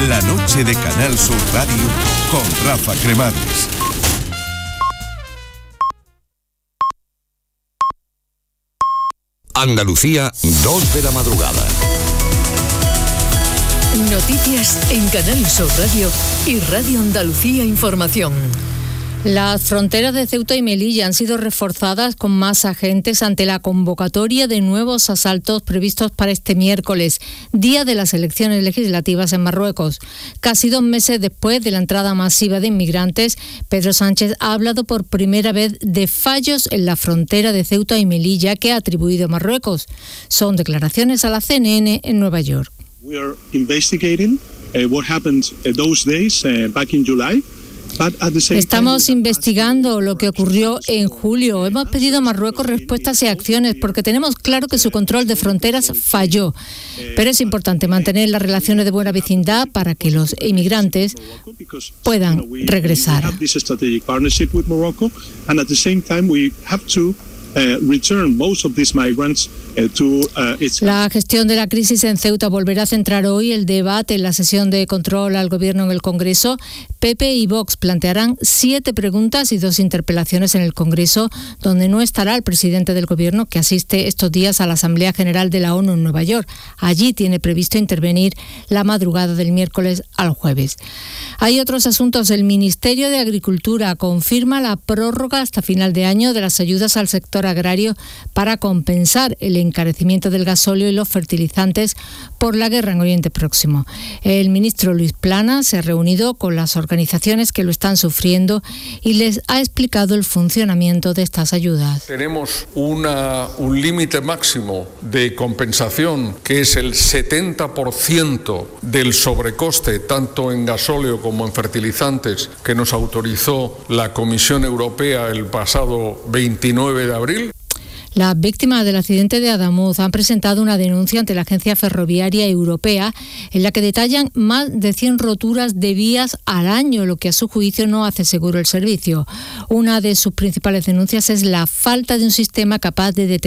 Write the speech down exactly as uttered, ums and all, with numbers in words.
La noche de Canal Sur Radio con Rafa Cremades. Andalucía, dos de la madrugada. Noticias en Canal Sur Radio y Radio Andalucía Información. Las fronteras de Ceuta y Melilla han sido reforzadas con más agentes ante la convocatoria de nuevos asaltos previstos para este miércoles, día de las elecciones legislativas en Marruecos. Casi dos meses después de la entrada masiva de inmigrantes, Pedro Sánchez ha hablado por primera vez de fallos en la frontera de Ceuta y Melilla que ha atribuido a Marruecos. Son declaraciones a la C N N en Nueva York. We are investigating uh, what happened uh, those days uh, back in July. Estamos investigando lo que ocurrió en julio. Hemos pedido a Marruecos respuestas y acciones porque tenemos claro que su control de fronteras falló. Pero es importante mantener las relaciones de buena vecindad para que los inmigrantes puedan regresar. La gestión de la crisis en Ceuta volverá a centrar hoy el debate en la sesión de control al Gobierno en el Congreso. P P y Vox plantearán siete preguntas y dos interpelaciones en el Congreso, donde no estará el presidente del Gobierno, que asiste estos días a la Asamblea General de la ONU en Nueva York. Allí tiene previsto intervenir la madrugada del miércoles al jueves. Hay otros asuntos. El Ministerio de Agricultura confirma la prórroga hasta final de año de las ayudas al sector agrario para compensar el encarecimiento del gasóleo y los fertilizantes por la guerra en Oriente Próximo. El ministro Luis Planas se ha reunido con las organizaciones que lo están sufriendo y les ha explicado el funcionamiento de estas ayudas. Tenemos una, un límite máximo de compensación que es el setenta por ciento del sobrecoste tanto en gasóleo como en fertilizantes que nos autorizó la Comisión Europea el pasado veintinueve de abril. Las víctimas del accidente de Adamuz han presentado una denuncia ante la Agencia Ferroviaria Europea en la que detallan más de cien roturas de vías al año, lo que a su juicio no hace seguro el servicio. Una de sus principales denuncias es la falta de un sistema capaz de detectar